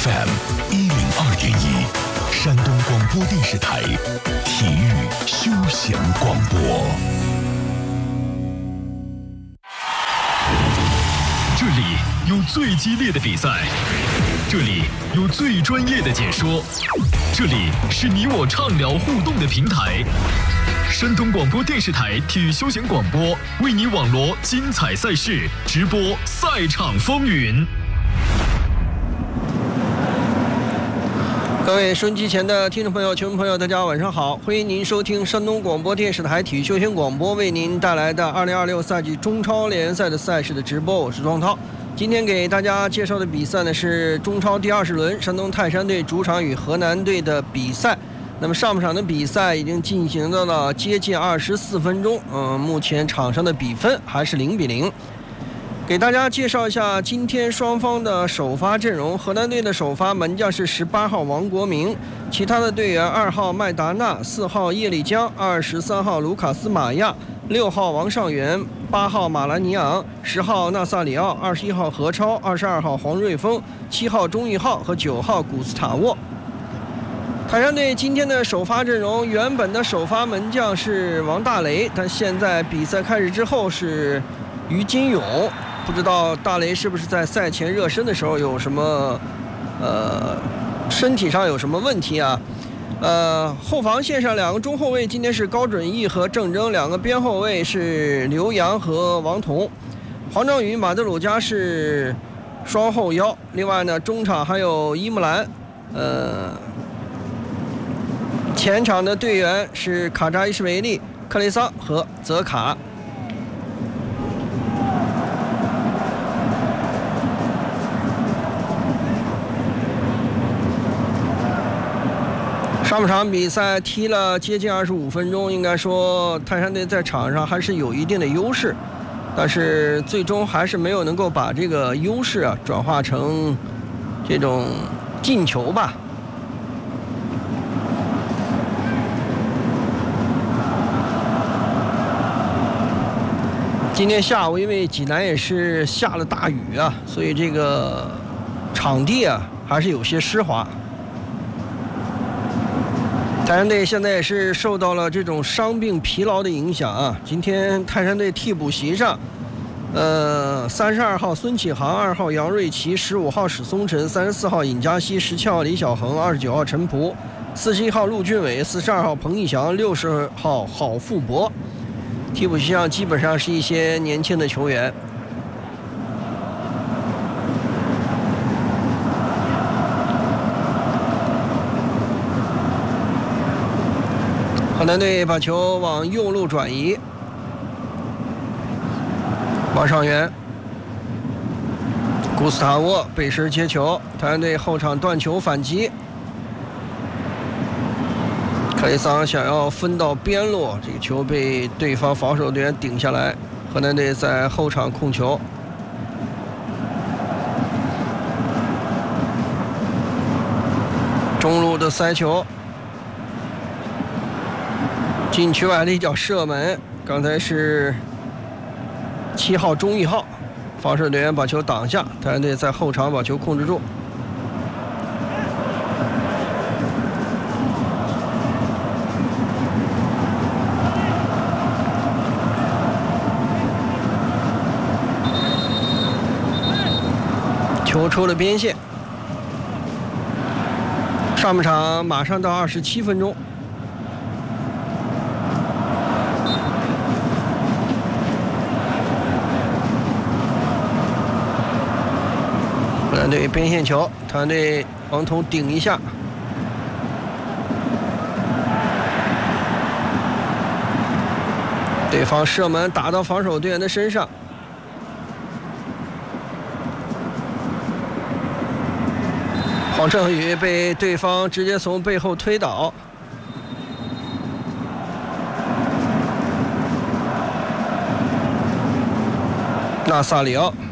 FM102.1，山东广播电视台体育休闲广播。这里有最激烈的比赛，这里有最专业的解说，这里是你我畅聊互动的平台。山东广播电视台体育休闲广播为你网罗精彩赛事，直播赛场风云。 各位收音机前的听众朋友、球迷朋友，大家晚上好！欢迎您收听山东广播电视台体育休闲广播为您带来的2026赛季中超联赛的赛事的直播，我是庄涛。今天给大家介绍的比赛呢是中超第20轮山东泰山队主场与河南队的比赛。那么上半场的比赛已经进行到了接近24分钟，目前场上的比分还是0-0。给大家介绍一下今天双方的首发阵容。河南队的首发门将是18号王国明，其他的队员2号麦达纳、4号叶丽江、23号卢卡斯马亚、6号王上元、8号马兰尼昂、10号纳萨里奥、21号何超、22号黄瑞峰、7号钟玉浩和9号古斯塔沃。泰山队今天的首发阵容，原本的首发门将是王大雷，但现在比赛开始之后是于金勇。不知道大雷是不是在赛前热身的时候有什么身体上有什么问题啊？后防线上两个中后卫今天是高准翼和郑铮，两个边后卫是刘洋和王彤，黄章宇、马德鲁加是双后腰。另外呢，中场还有伊木兰，前场的队员是卡扎伊什维利、克雷桑和泽卡。上半场比赛踢了接近25分钟，应该说泰山队在场上还是有一定的优势，但是最终还是没有能够把这个优势转化成这种进球吧。今天下午因为济南也是下了大雨所以这个场地还是有些湿滑。泰山队现在也是受到了这种伤病疲劳的影响今天泰山队替补席上32号孙启航、2号杨瑞奇、15号史松辰、34号尹佳熙、17号李小恒、29号陈璞、41号陆俊伟、42号彭义翔、60号郝富博。替补席上基本上是一些年轻的球员。河南队把球往右路转移，王上元、古斯塔沃背身接球，泰山队后场断球反击。克雷桑想要分到边路，这个球被对方防守队员顶下来。河南队在后场控球，中路的塞球，禁区外的一脚射门，刚才是7号钟玉浩，防守队员把球挡下，泰山队在后场把球控制住。球出了边线，上半场马上到27分钟。河南队边线球，泰山队王彤顶一下，对方射门打到防守队员的身上。黄正宇被对方直接从背后推倒，纳萨里奥